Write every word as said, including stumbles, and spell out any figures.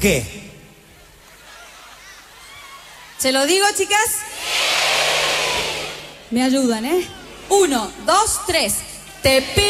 ¿Qué? ¿Se lo digo, chicas? Me ayudan, ¿eh? Uno, dos, tres. Te pido